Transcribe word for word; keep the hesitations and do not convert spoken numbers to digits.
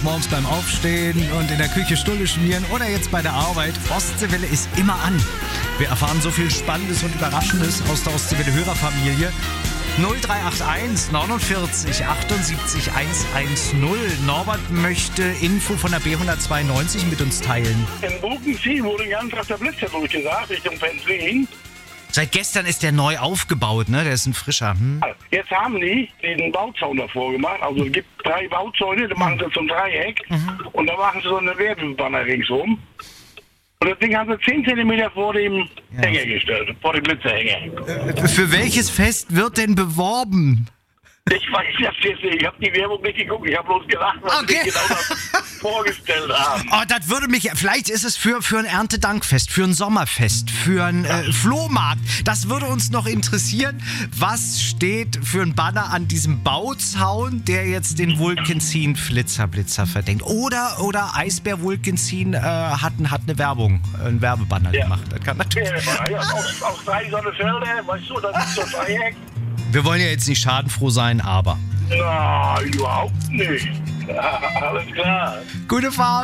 Morgens beim Aufstehen und in der Küche Stulle schmieren oder jetzt bei der Arbeit. Ostseewelle ist immer an. Wir erfahren so viel Spannendes und Überraschendes aus der Ostseewelle-Hörerfamilie. null drei acht eins neunundvierzig achtundsiebzig hundertzehn. Norbert möchte Info von der B hundertzweiundneunzig mit uns teilen. Im Buchensee wurde ganz auf der Blitzer durchgesagt, Richtung Penzlin. Seit gestern ist der neu aufgebaut, ne? Der ist ein frischer. Hm? Jetzt haben die den Bauzaun davor gemacht. Also es gibt drei Bauzäune, da machen sie zum Dreieck. Mhm. Und da machen sie so eine Werbebanner ringsum. Und das Ding haben sie zehn Zentimeter vor dem ja. Hänger gestellt, vor dem Blitzerhänger. Äh, für welches Fest wird denn beworben? Ich weiß das jetzt nicht. Ich habe die Werbung nicht geguckt. Ich habe bloß gelacht, was okay. sie genau das vorgestellt haben. Oh, das würde mich... Vielleicht ist es für, für ein Erntedankfest, für ein Sommerfest, für einen äh, Flohmarkt. Das würde uns noch interessieren. Was steht für ein Banner an diesem Bauzaun, der jetzt den Vulcanzin Flitzerblitzer verdenkt? Oder, oder Eisbär Vulcanzin äh, hat, hat eine Werbung, ein Werbebanner ja. gemacht. Das kann natürlich... Ja, ja, aus, aus drei Sonnenfelder, weißt du, das ist so ein Dreieck. Wir wollen ja jetzt nicht schadenfroh sein, aber... Na, überhaupt nicht. Ja, alles klar. Gute Fahrt.